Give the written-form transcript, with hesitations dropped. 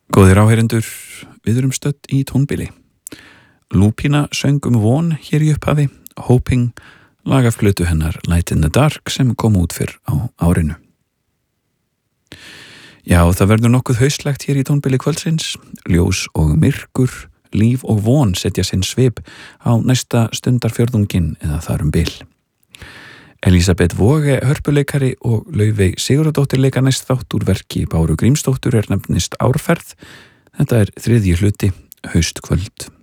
Góðir áheyrendur, við erum stödd í tónbili. Lúpína söng von hér í upphafi, Hoping, lag af plötu hennar Light in the Dark sem kom út fyrr á árinu. Já, það verður nokkuð hauslegt hér í tónbili kvöldsins. Ljós og myrkur, líf og von setja sinn svip á næsta stundarfjörðunginn eða þar bil. Elisabeth Voge, hörpuleikari og Laufey Sigurðardóttir leika næst þátt úr verki Báru Grímsdóttur nefnist Árferð. Þetta 3. hluti, Haustkvöld.